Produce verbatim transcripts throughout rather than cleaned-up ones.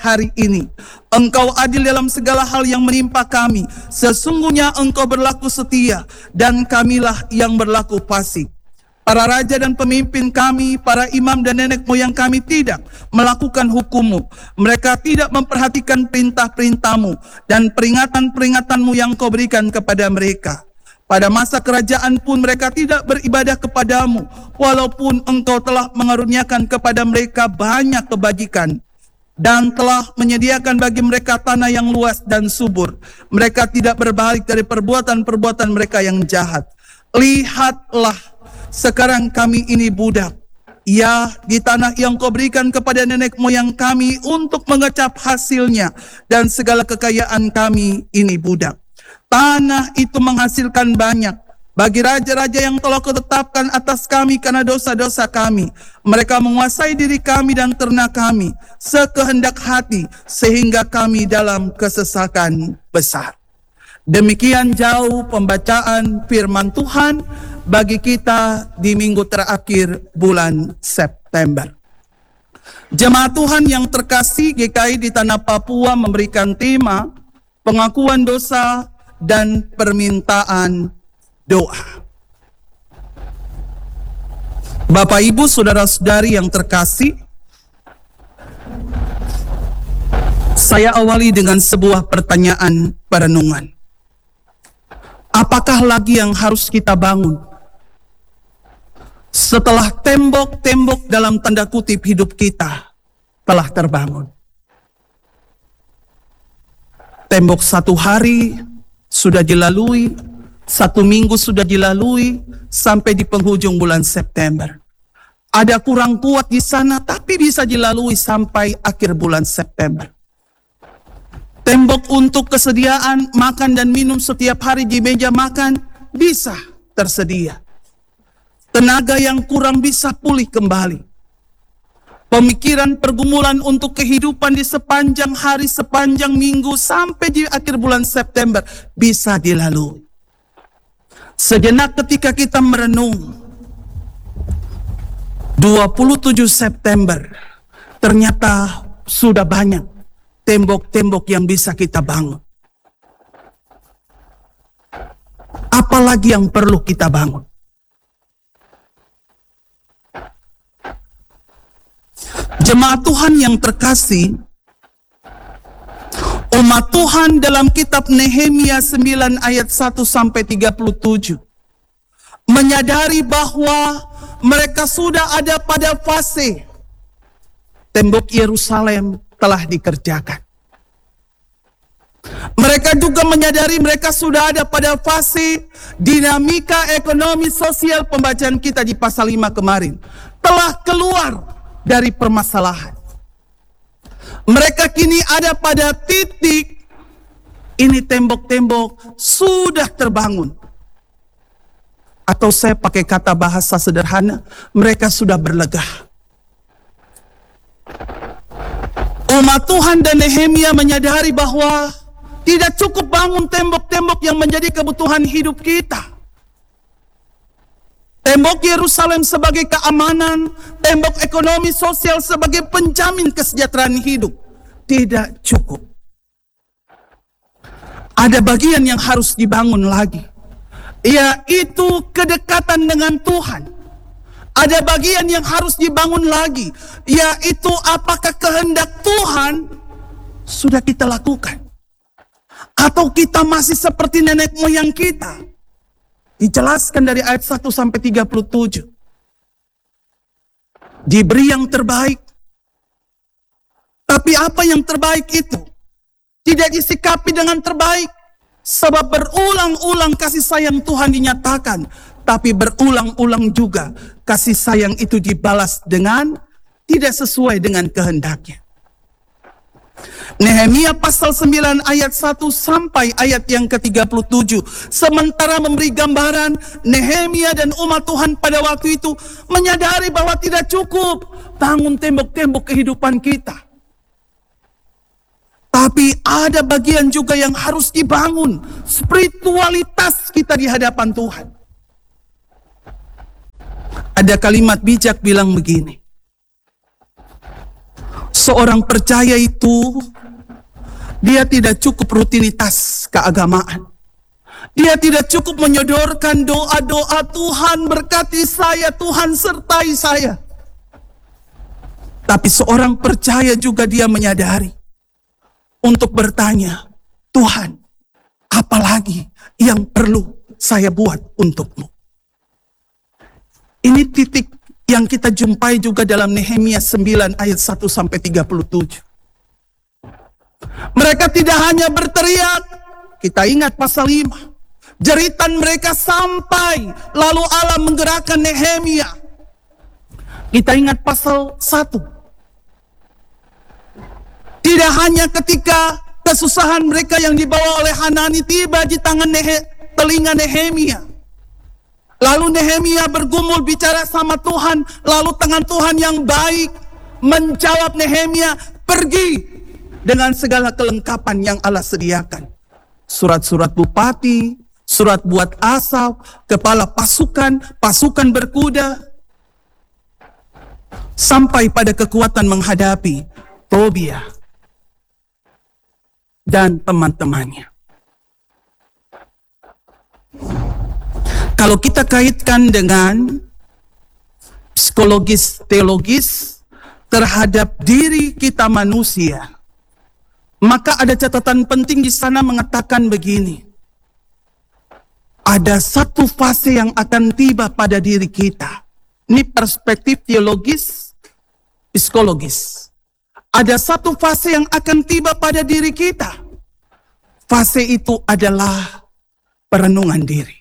hari ini. Engkau adil dalam segala hal yang menimpa kami. Sesungguhnya Engkau berlaku setia, dan kamilah yang berlaku fasik. Para raja dan pemimpin kami, para imam dan nenek moyang kami tidak melakukan hukum-Mu. Mereka tidak memperhatikan perintah-perintah-Mu dan peringatan-peringatan-Mu yang Kau berikan kepada mereka. Pada masa kerajaan pun mereka tidak beribadah kepada-Mu, walaupun Engkau telah mengaruniakan kepada mereka banyak kebajikan dan telah menyediakan bagi mereka tanah yang luas dan subur. Mereka tidak berbalik dari perbuatan-perbuatan mereka yang jahat. Lihatlah, sekarang kami ini budak, ya, di tanah yang Kau berikan kepada nenek moyang kami untuk mengecap hasilnya, dan segala kekayaan kami ini budak. Tanah itu menghasilkan banyak bagi raja-raja yang telah Kau tetapkan atas kami karena dosa-dosa kami. Mereka menguasai diri kami dan ternak kami sekehendak hati, sehingga kami dalam kesesakan besar. Demikian jauh pembacaan firman Tuhan bagi kita di minggu terakhir bulan September. Jemaat Tuhan yang terkasih, G K I di Tanah Papua memberikan tema pengakuan dosa dan permintaan doa. Bapak Ibu saudara-saudari yang terkasih, saya awali dengan sebuah pertanyaan perenungan. Apakah lagi yang harus kita bangun setelah tembok-tembok dalam tanda kutip hidup kita telah terbangun? Tembok satu hari sudah dilalui, satu minggu sudah dilalui, sampai di penghujung bulan September. Ada kurang kuat di sana, tapi bisa dilalui sampai akhir bulan September. Tembok untuk kesediaan makan dan minum setiap hari di meja makan bisa tersedia. Tenaga yang kurang bisa pulih kembali. Pemikiran pergumulan untuk kehidupan di sepanjang hari, sepanjang minggu, sampai di akhir bulan September bisa dilalui. Sejenak ketika kita merenung, dua puluh tujuh September, ternyata sudah banyak tembok-tembok yang bisa kita bangun. Apalagi yang perlu kita bangun? Jemaat Tuhan yang terkasih, umat Tuhan dalam kitab Nehemia sembilan ayat satu sampai tiga puluh tujuh menyadari bahwa mereka sudah ada pada fase tembok Yerusalem telah dikerjakan. Mereka juga menyadari mereka sudah ada pada fase dinamika ekonomi sosial. Pembacaan kita di pasal lima kemarin telah keluar dari permasalahan. Mereka kini ada pada titik ini tembok-tembok sudah terbangun. Atau saya pakai kata bahasa sederhana, mereka sudah berlegah. Umat Tuhan dan Nehemia menyadari bahwa tidak cukup bangun tembok-tembok yang menjadi kebutuhan hidup kita. Tembok Yerusalem sebagai keamanan, tembok ekonomi sosial sebagai penjamin kesejahteraan hidup tidak cukup. Ada bagian yang harus dibangun lagi, yaitu kedekatan dengan Tuhan. Ada bagian yang harus dibangun lagi, yaitu apakah kehendak Tuhan sudah kita lakukan, atau kita masih seperti nenek moyang kita. Dijelaskan dari ayat satu sampai tiga puluh tujuh. Diberi yang terbaik, tapi apa yang terbaik itu tidak disikapi dengan terbaik, sebab berulang-ulang kasih sayang Tuhan dinyatakan, tapi berulang-ulang juga kasih sayang itu dibalas dengan tidak sesuai dengan kehendaknya. Nehemia pasal sembilan ayat satu sampai ayat yang ke tiga puluh tujuh sementara memberi gambaran Nehemia dan umat Tuhan pada waktu itu menyadari bahwa tidak cukup bangun tembok-tembok kehidupan kita, tapi ada bagian juga yang harus dibangun, spiritualitas kita di hadapan Tuhan. Ada kalimat bijak bilang begini, Seorang percaya itu, dia tidak cukup rutinitas keagamaan. Dia tidak cukup menyodorkan doa-doa, Tuhan berkati saya, Tuhan sertai saya. Tapi seorang percaya juga dia menyadari untuk bertanya, Tuhan, apa lagi yang perlu saya buat untukmu? Ini titik yang kita jumpai juga dalam Nehemia sembilan ayat satu sampai tiga puluh tujuh. Mereka tidak hanya berteriak, kita ingat pasal lima. Jeritan mereka sampai, lalu Allah menggerakkan Nehemia. Kita ingat pasal satu. Tidak hanya ketika kesusahan mereka yang dibawa oleh Hanani tiba di tangan Nehe, telinga Nehemia. Lalu Nehemia bergumul bicara sama Tuhan, lalu tangan Tuhan yang baik menjawab Nehemia, pergi dengan segala kelengkapan yang Allah sediakan. Surat-surat bupati, surat buat Asaf, kepala pasukan, pasukan berkuda, sampai pada kekuatan menghadapi Tobia dan teman-temannya. Kalau kita kaitkan dengan psikologis teologis terhadap diri kita manusia, maka ada catatan penting di sana mengatakan begini. Ada satu fase yang akan tiba pada diri kita. Ini perspektif teologis, psikologis. Ada satu fase yang akan tiba pada diri kita. Fase itu adalah perenungan diri.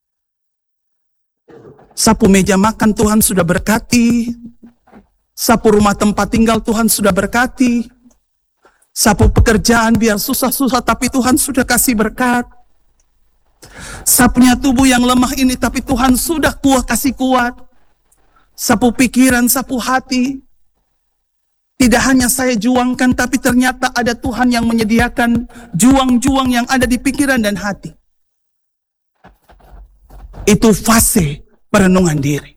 Sapu meja makan Tuhan sudah berkati. Sapu rumah tempat tinggal Tuhan sudah berkati. Sapu pekerjaan biar susah-susah tapi Tuhan sudah kasih berkat. Sapunya tubuh yang lemah ini tapi Tuhan sudah kuat kasih kuat. Sapu pikiran, sapu hati. Tidak hanya saya juangkan tapi ternyata ada Tuhan yang menyediakan juang-juang yang ada di pikiran dan hati. Itu fase perenungan diri.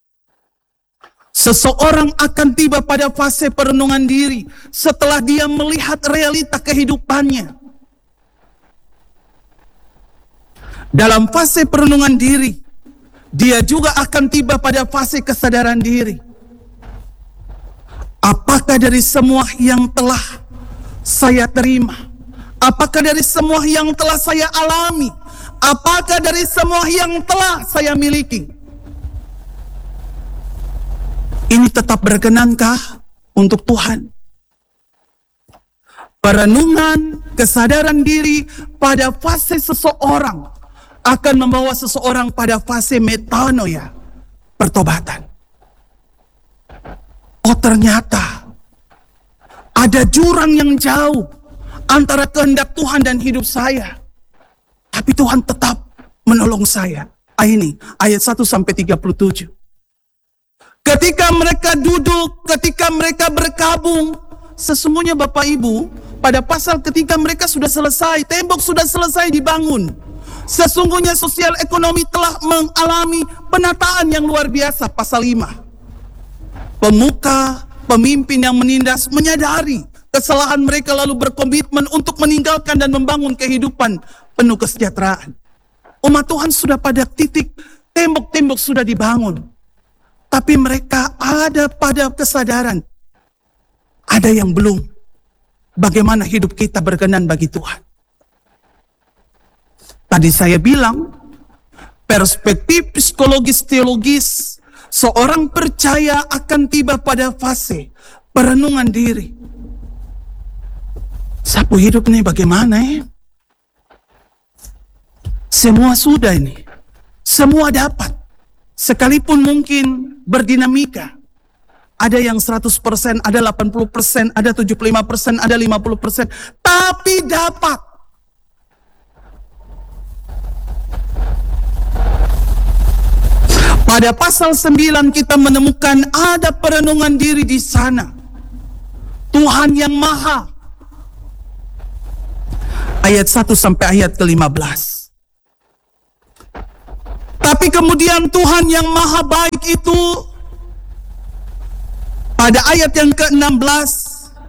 Seseorang akan tiba pada fase perenungan diri setelah dia melihat realita kehidupannya. Dalam fase perenungan diri, dia juga akan tiba pada fase kesadaran diri. Apakah dari semua yang telah saya terima? Apakah dari semua yang telah saya alami? Apakah dari semua yang telah saya miliki? Ini tetap berkenankah untuk Tuhan? Perenungan, kesadaran diri pada fase seseorang akan membawa seseorang pada fase metanoia, pertobatan. Oh ternyata ada jurang yang jauh antara kehendak Tuhan dan hidup saya. Tapi Tuhan tetap menolong saya. Ah, ini ayat satu sampai tiga puluh tujuh. Ketika mereka duduk, ketika mereka berkabung, sesungguhnya Bapak Ibu, pada pasal ketika mereka sudah selesai, tembok sudah selesai dibangun. Sesungguhnya sosial ekonomi telah mengalami penataan yang luar biasa, pasal lima. Pemuka, pemimpin yang menindas menyadari kesalahan mereka lalu berkomitmen untuk meninggalkan dan membangun kehidupan penuh kesejahteraan. Umat Tuhan sudah pada titik tembok-tembok sudah dibangun. Tapi mereka ada pada kesadaran. Ada yang belum. Bagaimana hidup kita berkenan bagi Tuhan. Tadi saya bilang, perspektif psikologis teologis, seorang percaya akan tiba pada fase perenungan diri. Sapu hidup nih bagaimana ya? Semua sudah ini. Semua dapat. Sekalipun mungkin berdinamika. Ada yang seratus persen, ada delapan puluh persen, ada tujuh puluh lima persen, ada lima puluh persen. Tapi dapat. Pada pasal sembilan kita menemukan ada perenungan diri di sana. Tuhan yang maha. Ayat satu sampai ayat ke lima belas. Tapi kemudian Tuhan yang maha baik itu pada ayat yang ke enam belas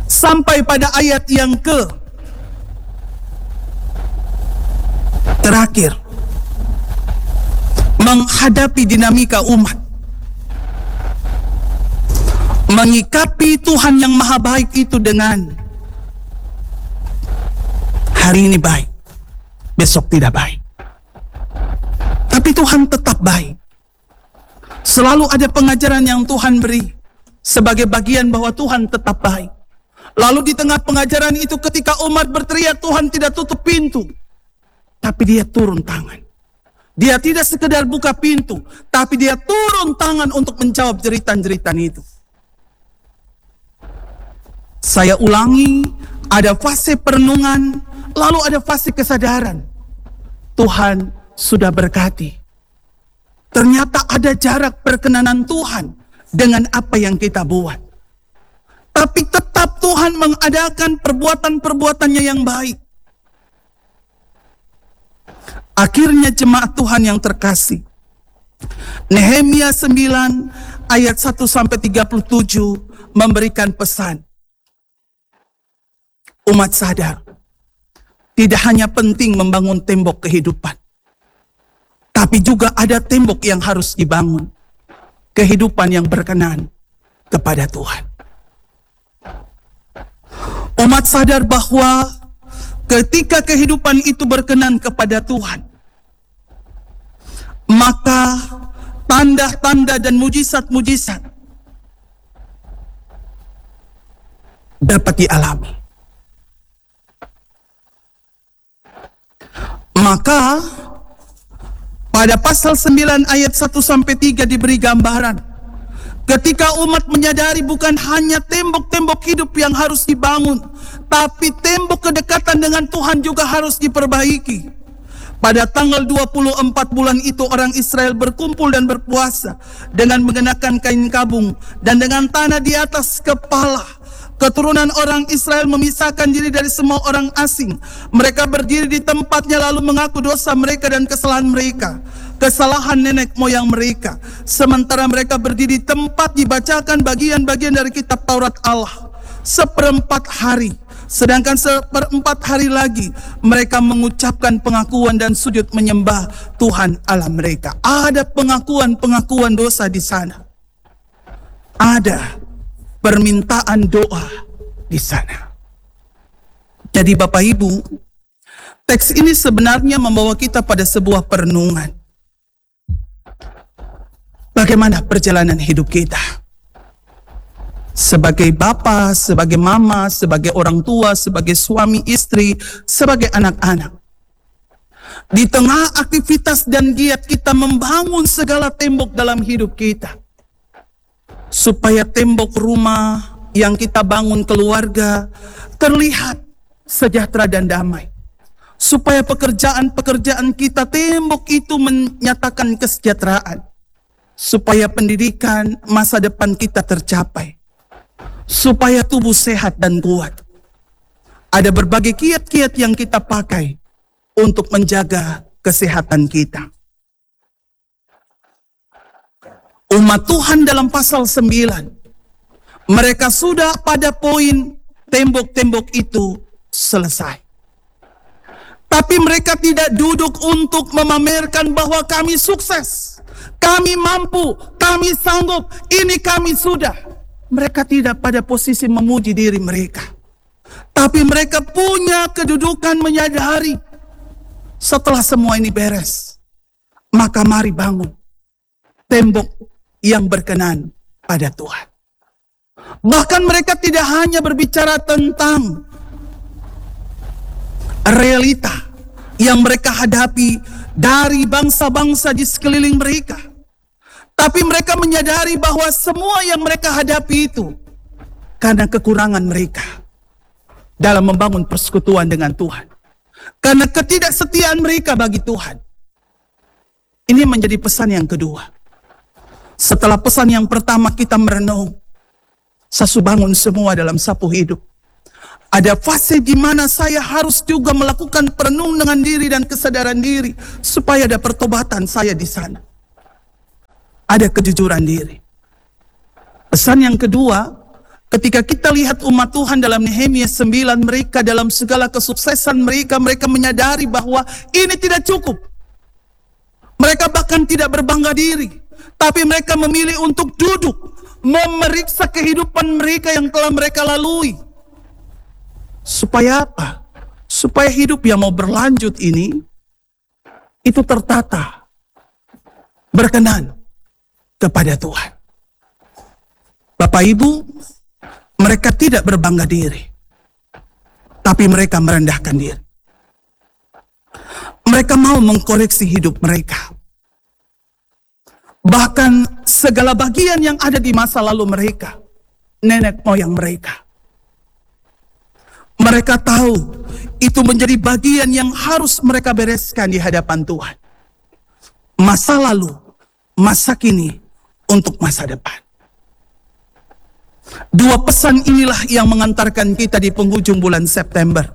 sampai pada ayat yang ke terakhir, menghadapi dinamika umat, mengikapi Tuhan yang maha baik itu dengan hari ini baik, besok tidak baik. Tapi Tuhan tetap baik. Selalu ada pengajaran yang Tuhan beri sebagai bagian bahwa Tuhan tetap baik. Lalu di tengah pengajaran itu, ketika umat berteriak, Tuhan tidak tutup pintu, tapi dia turun tangan. Dia tidak sekedar buka pintu, tapi dia turun tangan untuk menjawab jeritan-jeritan itu. Saya ulangi, ada fase perenungan, lalu ada fase kesadaran. Tuhan sudah berkati. Ternyata ada jarak perkenanan Tuhan dengan apa yang kita buat. Tapi tetap Tuhan mengadakan perbuatan-perbuatannya yang baik. Akhirnya jemaat Tuhan yang terkasih, Nehemia sembilan ayat satu sampai tiga puluh tujuh memberikan pesan. Umat sadar, tidak hanya penting membangun tembok kehidupan, tapi juga ada tembok yang harus dibangun. Kehidupan yang berkenan kepada Tuhan. Umat sadar bahwa ketika kehidupan itu berkenan kepada Tuhan, maka tanda-tanda dan mujizat-mujizat dapat dialami. Maka pada pasal sembilan ayat satu sampai tiga diberi gambaran, ketika umat menyadari bukan hanya tembok-tembok hidup yang harus dibangun, tapi tembok kedekatan dengan Tuhan juga harus diperbaiki. Pada tanggal dua puluh empat bulan itu, orang Israel berkumpul dan berpuasa dengan mengenakan kain kabung dan dengan tanah di atas kepala. Keturunan orang Israel memisahkan diri dari semua orang asing. Mereka berdiri di tempatnya lalu mengaku dosa mereka dan kesalahan mereka, kesalahan nenek moyang mereka. Sementara mereka berdiri di tempat, dibacakan bagian-bagian dari kitab Taurat Allah seperempat hari. Sedangkan seperempat hari lagi mereka mengucapkan pengakuan dan sujud menyembah Tuhan Allah mereka. Ada pengakuan-pengakuan dosa di sana. Ada permintaan doa di sana. Jadi Bapak Ibu, teks ini sebenarnya membawa kita pada sebuah perenungan. Bagaimana perjalanan hidup kita? Sebagai bapa, sebagai mama, sebagai orang tua, sebagai suami istri, sebagai anak-anak. Di tengah aktivitas dan giat kita membangun segala tembok dalam hidup kita, supaya tembok rumah yang kita bangun keluarga terlihat sejahtera dan damai. Supaya pekerjaan-pekerjaan kita, tembok itu menyatakan kesejahteraan. Supaya pendidikan masa depan kita tercapai. Supaya tubuh sehat dan kuat. Ada berbagai kiat-kiat yang kita pakai untuk menjaga kesehatan kita. Umat Tuhan dalam pasal sembilan, mereka sudah pada poin tembok-tembok itu selesai. Tapi mereka tidak duduk untuk memamerkan bahwa kami sukses, kami mampu, kami sanggup, ini kami sudah. Mereka tidak pada posisi memuji diri mereka. Tapi mereka punya kedudukan menyadari, setelah semua ini beres, maka mari bangun tembok yang berkenan pada Tuhan. Bahkan mereka tidak hanya berbicara tentang realita yang mereka hadapi dari bangsa-bangsa di sekeliling mereka, tapi mereka menyadari bahwa semua yang mereka hadapi itu karena kekurangan mereka dalam membangun persekutuan dengan Tuhan, karena ketidaksetiaan mereka bagi Tuhan. Ini menjadi pesan yang kedua. Setelah pesan yang pertama kita merenung, sasu bangun semua dalam sapu hidup. Ada fase di mana saya harus juga melakukan perenung dengan diri dan kesadaran diri, supaya ada pertobatan saya di sana. Ada kejujuran diri. Pesan yang kedua, Ketika kita lihat umat Tuhan dalam Nehemia sembilan, mereka dalam segala kesuksesan mereka, mereka menyadari bahwa ini tidak cukup. Mereka bahkan tidak berbangga diri, tapi mereka memilih untuk duduk, memeriksa kehidupan mereka yang telah mereka lalui. Supaya apa? Supaya hidup yang mau berlanjut ini, itu tertata, berkenan kepada Tuhan. Bapak Ibu, mereka tidak berbangga diri, tapi mereka merendahkan diri. Mereka mau mengkoreksi hidup mereka. Bahkan segala bagian yang ada di masa lalu mereka, nenek moyang mereka, mereka tahu itu menjadi bagian yang harus mereka bereskan di hadapan Tuhan. Masa lalu, masa kini, untuk masa depan. Dua pesan inilah yang mengantarkan kita di penghujung bulan September,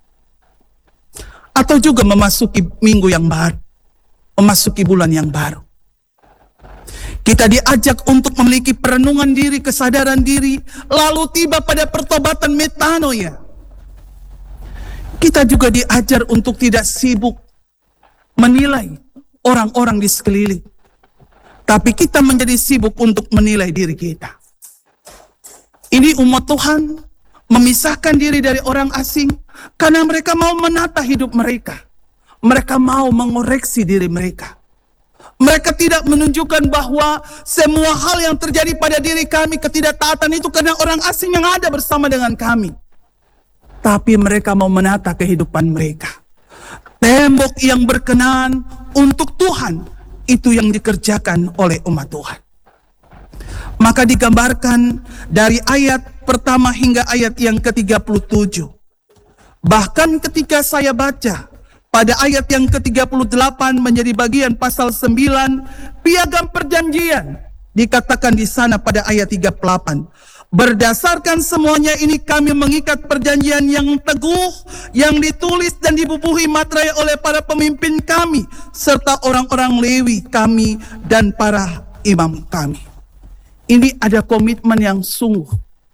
atau juga memasuki minggu yang baru, memasuki bulan yang baru. Kita diajak untuk memiliki perenungan diri, kesadaran diri, lalu tiba pada pertobatan metanoia. Kita juga diajar untuk tidak sibuk menilai orang-orang di sekeliling, tapi kita menjadi sibuk untuk menilai diri kita. Ini umat Tuhan memisahkan diri dari orang asing karena mereka mau menata hidup mereka. Mereka mau mengoreksi diri mereka. Mereka tidak menunjukkan bahwa semua hal yang terjadi pada diri kami, ketidaktaatan itu karena orang asing yang ada bersama dengan kami. Tapi mereka mau menata kehidupan mereka. Tembok yang berkenan untuk Tuhan, itu yang dikerjakan oleh umat Tuhan. Maka digambarkan dari ayat pertama hingga ayat yang ke tiga puluh tujuh. Bahkan ketika saya baca pada ayat yang ke tiga puluh delapan menjadi bagian pasal sembilan, piagam perjanjian, dikatakan di sana pada ayat tiga puluh delapan. Berdasarkan semuanya ini kami mengikat perjanjian yang teguh, yang ditulis dan dibubuhi materai oleh para pemimpin kami, serta orang-orang Lewi kami dan para imam kami. Ini ada komitmen yang sungguh,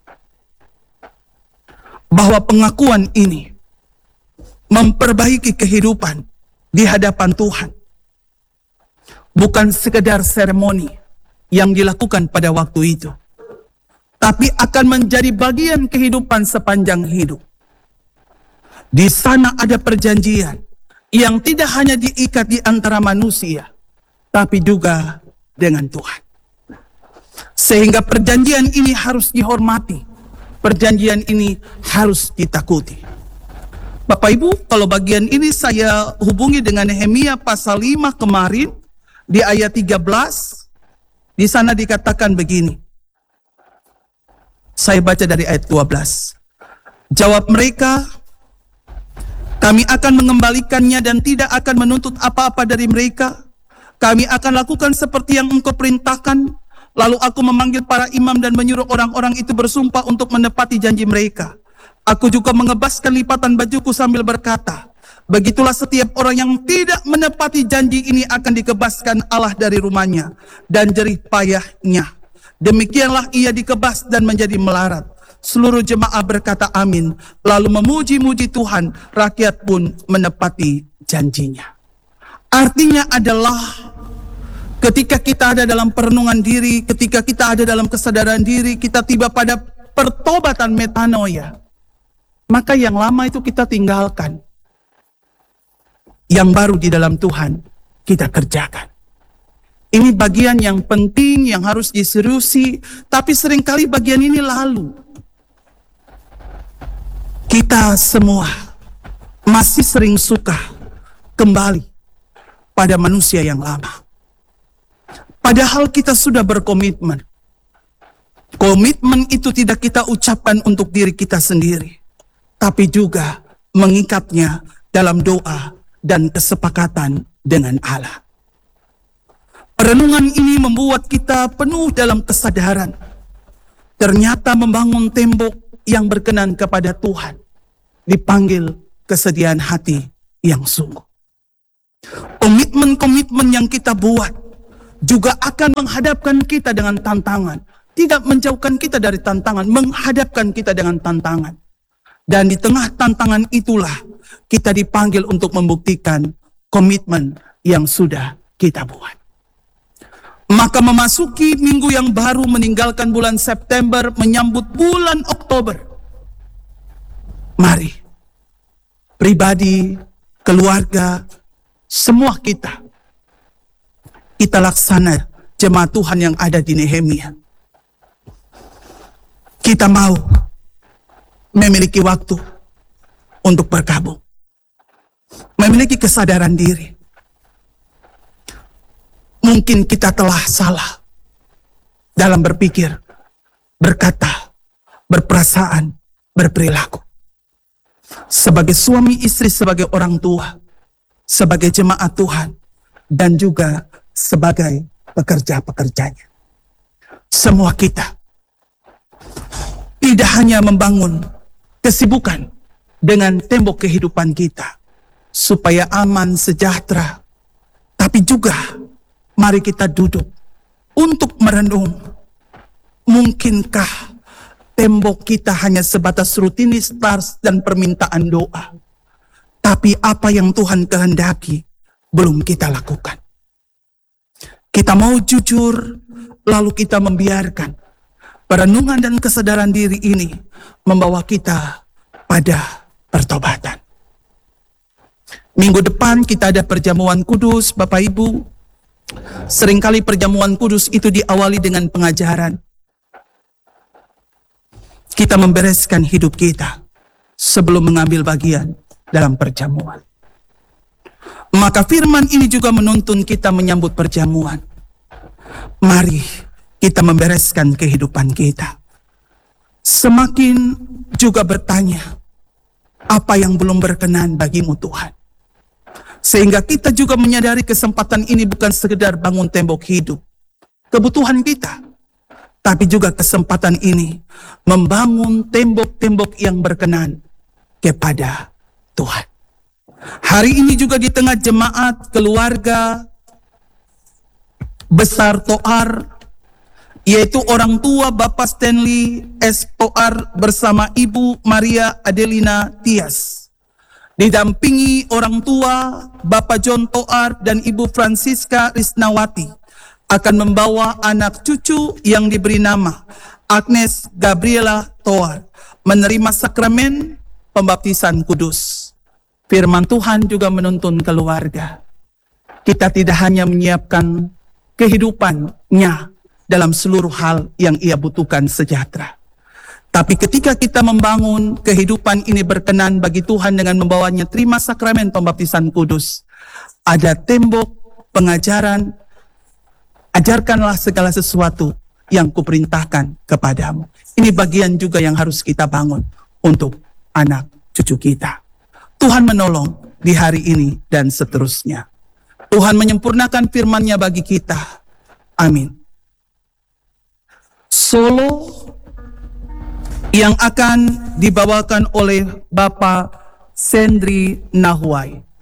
bahwa pengakuan ini memperbaiki kehidupan di hadapan Tuhan. Bukan sekedar seremoni yang dilakukan pada waktu itu, tapi akan menjadi bagian kehidupan sepanjang hidup. Di sana ada perjanjian yang tidak hanya diikat di antara manusia, tapi juga dengan Tuhan. Sehingga perjanjian ini harus dihormati. Perjanjian ini harus ditakuti. Bapak Ibu, kalau bagian ini saya hubungi dengan Nehemia pasal lima kemarin, di ayat tiga belas, di sana dikatakan begini. Saya baca dari ayat dua belas. Jawab mereka, kami akan mengembalikannya dan tidak akan menuntut apa-apa dari mereka. Kami akan lakukan seperti yang engkau perintahkan. Lalu aku memanggil para imam dan menyuruh orang-orang itu bersumpah untuk menepati janji mereka. Aku juga mengebaskan lipatan bajuku sambil berkata, begitulah setiap orang yang tidak menepati janji ini akan dikebaskan Allah dari rumahnya dan jerih payahnya. Demikianlah ia dikebas dan menjadi melarat. Seluruh jemaah berkata amin, lalu memuji-muji Tuhan, rakyat pun menepati janjinya. Artinya adalah ketika kita ada dalam perenungan diri, ketika kita ada dalam kesadaran diri, kita tiba pada pertobatan metanoia, maka yang lama itu kita tinggalkan. Yang baru di dalam Tuhan kita kerjakan. Ini bagian yang penting yang harus diseriusi, tapi seringkali bagian ini lalu. Kita semua masih sering suka kembali pada manusia yang lama. Padahal kita sudah berkomitmen. Komitmen itu tidak kita ucapkan untuk diri kita sendiri, tapi juga mengikatnya dalam doa dan kesepakatan dengan Allah. Perenungan ini membuat kita penuh dalam kesadaran. Ternyata membangun tembok yang berkenan kepada Tuhan dipanggil kesediaan hati yang sungguh. Komitmen-komitmen yang kita buat juga akan menghadapkan kita dengan tantangan. tidak menjauhkan kita dari tantangan, menghadapkan kita dengan tantangan. Dan di tengah tantangan itulah kita dipanggil untuk membuktikan komitmen yang sudah kita buat. Maka memasuki minggu yang baru meninggalkan bulan September, menyambut bulan Oktober. Mari, pribadi, keluarga, semua kita, kita laksana jemaat Tuhan yang ada di Nehemia. Kita mau memiliki waktu untuk berkabung, memiliki kesadaran diri. Mungkin kita telah salah dalam berpikir, berkata, berperasaan, berperilaku. Sebagai suami istri, sebagai orang tua, sebagai jemaat Tuhan, dan juga sebagai pekerja-pekerjanya. Semua kita tidak hanya membangun kesibukan dengan tembok kehidupan kita supaya aman, sejahtera, tapi juga mari kita duduk untuk merenung. Mungkinkah tembok kita hanya sebatas rutinitas dan permintaan doa, tapi apa yang Tuhan kehendaki belum kita lakukan? Kita mau jujur, lalu kita membiarkan perenungan dan kesadaran diri ini membawa kita pada pertobatan. Minggu depan kita ada perjamuan kudus, Bapak Ibu. Seringkali perjamuan kudus itu diawali dengan pengajaran. Kita membereskan hidup kita sebelum mengambil bagian dalam perjamuan. Maka firman ini juga menuntun kita menyambut perjamuan. Mari kita membereskan kehidupan kita. Semakin juga bertanya, apa yang belum berkenan bagimu Tuhan? Sehingga kita juga menyadari kesempatan ini bukan sekedar bangun tembok hidup, kebutuhan kita, tapi juga kesempatan ini membangun tembok-tembok yang berkenan kepada Tuhan. Hari ini juga di tengah jemaat, keluarga besar Toar, yaitu orang tua Bapak Stanley S. Toar bersama Ibu Maria Adelina Tias, didampingi orang tua Bapak John Toar dan Ibu Francisca Risnawati, akan membawa anak cucu yang diberi nama Agnes Gabriela Toar menerima sakramen pembaptisan kudus. Firman Tuhan juga menuntun keluarga. Kita tidak hanya menyiapkan kehidupannya dalam seluruh hal yang ia butuhkan sejahtera, tapi ketika kita membangun kehidupan ini berkenan bagi Tuhan dengan membawanya terima sakramen pembaptisan kudus, ada tembok pengajaran, ajarkanlah segala sesuatu yang kuperintahkan kepadamu. Ini bagian juga yang harus kita bangun untuk anak cucu kita. Tuhan menolong di hari ini dan seterusnya. Tuhan menyempurnakan firman-Nya bagi kita. Amin. Solo yang akan dibawakan oleh Bapak Sendri Nahuai.